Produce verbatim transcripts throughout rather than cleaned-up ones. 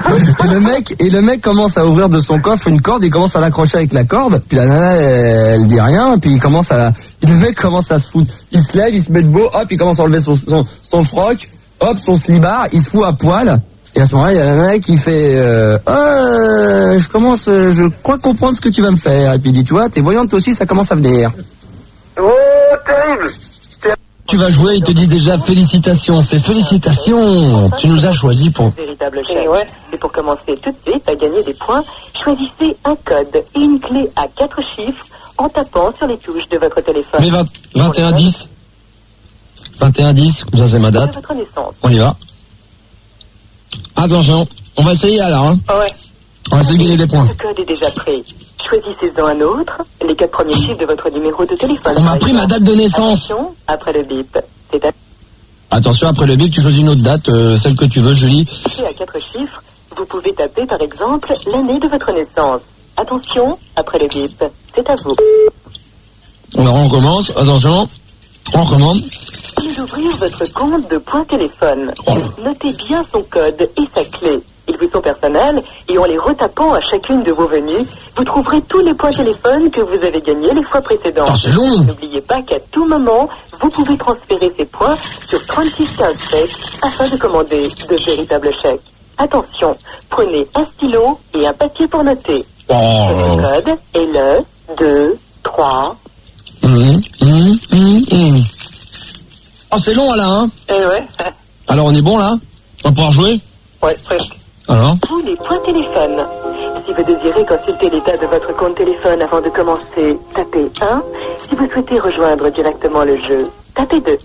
Et le mec, et le mec commence à ouvrir de son coffre une corde, il commence à l'accrocher avec la corde, puis la nana, elle, elle dit rien, puis il commence à, le mec commence à se foutre. Il se lève, il se met debout, hop, il commence à enlever son, son, son froc, hop, son slibard, il se fout à poil. Et à ce moment-là, il y a la nana qui fait, euh, oh, je commence, je crois comprendre ce que tu vas me faire. Et puis il dit, tu vois, t'es voyante aussi, ça commence à venir. Oh, terrible! Tu vas jouer, il te dit déjà félicitations, c'est félicitations. Tu nous as choisi pour... Véritable chèque. Ouais. Et pour commencer tout de suite à gagner des points, choisissez un code et une clé à quatre chiffres en tapant sur les touches de votre téléphone. Mais vingt et un dix. vingt et un dix, ça c'est ma date. Votre naissance. On y va. Attention, on va essayer alors. Hein. Ah ouais. On va essayer de gagner des points. Le code est déjà pris. Choisissez-en un autre, les quatre premiers chiffres de votre numéro de téléphone. On m'a pris ma date de naissance. Attention, après le bip. C'est à... Attention, après le bip, tu choisis une autre date, euh, celle que tu veux, Julie. Et à quatre chiffres, vous pouvez taper par exemple l'année de votre naissance. Attention, après le bip. C'est à vous. Alors on recommence, attention. On recommence. Venez d'ouvrir votre compte de point téléphone. Oh. Notez bien son code et sa clé. Ils vous sont personnels et en les retapant à chacune de vos venues, vous trouverez tous les points téléphone que vous avez gagnés les fois précédentes. Ah, c'est long. N'oubliez pas qu'à tout moment, vous pouvez transférer ces points sur trente-six quinze chèques afin de commander de véritables chèques. Attention, prenez un stylo et un papier pour noter. Oh. Le code est le deux trois. Mmh, mmh, mmh, mmh. Oh, c'est long, là, hein. Eh ouais. Alors, on est bon, là? On va pouvoir jouer? Ouais, presque. Alors? Tous les points téléphone. Si vous désirez consulter l'état de votre compte téléphone avant de commencer, tapez un. Si vous souhaitez rejoindre directement le jeu, tapez deux.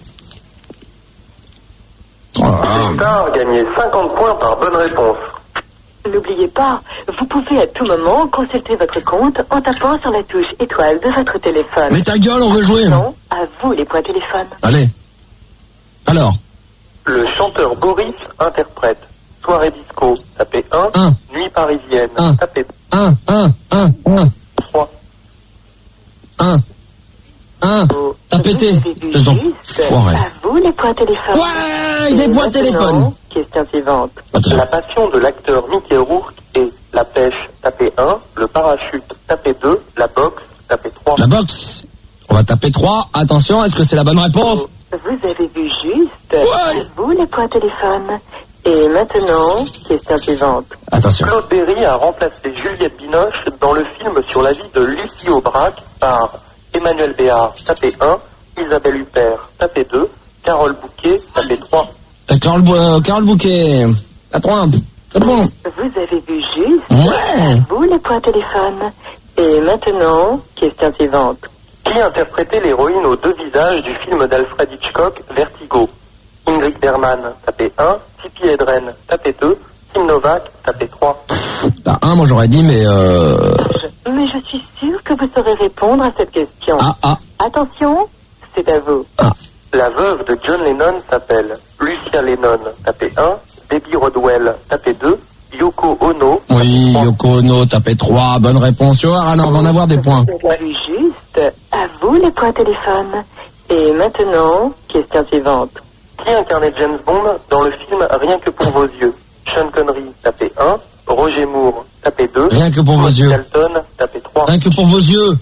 Star a gagné cinquante points par bonne réponse. N'oubliez pas, vous pouvez à tout moment consulter votre compte en tapant sur la touche étoile de votre téléphone. Mais ta gueule, on veut jouer. Non, à vous les points téléphone. Allez. Alors? Le chanteur Boris interprète Soirée disco, tapez un. Un. Nuit parisienne, Un. tapez Un, un, un, un, trois. un, un. Oh. T'as pété. Vous avez vu Espèce d'en- juste, foiré. à vous les points téléphone. Ouais, des Et points de téléphone. maintenant, question suivante. Attention. La passion de l'acteur Mickey Rourke est la pêche, tapez un. Le parachute, tapez deux. La boxe, tapez trois. La boxe. On va taper trois. Attention, est-ce que c'est la bonne réponse? Vous avez vu juste, Ouais. à vous les points téléphone. Et maintenant, question suivante. Attention. Claude Berry a remplacé Juliette Binoche dans le film sur la vie de Lucie Aubrac par Emmanuel Béard, tapez un. Isabelle Huppert, tapez deux. Carole Bouquet, tapez trois. T'as Carole, Bou- euh, Carole Bouquet. À trois. C'est bon. Vous avez vu juste, Ouais. à vous les points téléphone. Et maintenant, question suivante. Qui interprétait l'héroïne aux deux visages du film d'Alfred Hitchcock, Vertigo? Ingrid Bergman, tapez un. Tippi Hedren, tapez deux. Tim Novak, tapez trois. Bah, un, moi j'aurais dit, mais euh... Je- Mais je suis sûre que vous saurez répondre à cette question. Ah, ah, Attention, c'est à vous. ah. La veuve de John Lennon s'appelle Lucia Lennon, tapez un. Debbie Rodwell, tapez deux. Yoko Ono, Oui, Yoko Ono, tapez trois. Bonne réponse. Tu vois, alors on va en avoir des points. Vous avez vu juste, à vous les points téléphone. Et maintenant, question suivante. qui incarnait James Bond dans le film Rien que pour vos yeux? Sean Connery, tapez un. Roger Moore, tapez deux. Rien que pour vos yeux. Dalton, tapez trois. Rien que pour vos yeux.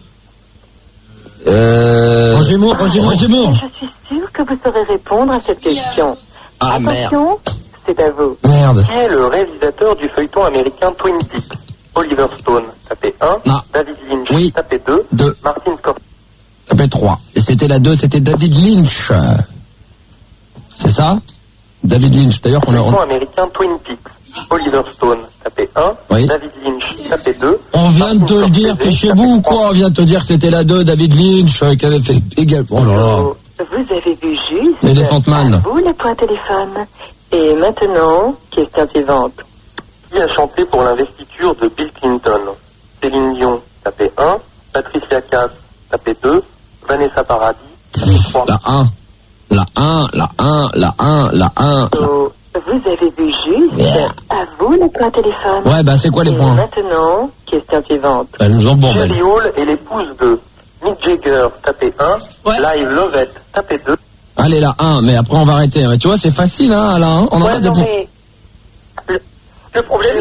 Euh... Roger Moore, Roger Moore, Roger Moore. Je suis sûre que vous saurez répondre à cette question. Ah, merde. Attention, c'est à vous. Merde. Qui est le réalisateur du feuilleton américain Twin Peaks? Oliver Stone, tapez un. Non. David Lynch, Oui. tapez deux. Deux. Martin Scorsese. Tapez trois. Et c'était la deux, c'était David Lynch. C'est ça? David Lynch, d'ailleurs, on a... Feuilleton On, américain Twin Peaks. Oliver Stone, tapez un. Oui. David Lynch, tapez deux. on vient de te le dire, t'es chez vous ou quoi? On vient de te dire que c'était la deux, David Lynch, euh, qui avait fait égal... Oh là là. Vous avez vu juste, Elephant Man. à vous les points téléphone. Et maintenant, question suivante. Qui a chanté pour l'investiture de Bill Clinton? Céline Dion, tapez un. Patricia Cass, tapez deux. Vanessa Paradis, tapez trois. La un. La un, la un, la un, la un. Oh, vous avez vu juste, Yeah. à vous les points téléphone. Ouais, bah c'est quoi les Et points? maintenant, question suivante. Elle nous embourbelle. Julie Hall est l'épouse de Mick Jagger, tapez un. Ouais. Live Lovett, tapez deux. Allez, la un, mais après on va arrêter. Mais tu vois, c'est facile, hein, Alain. On en a Ouais, des non, points. mais le, le problème,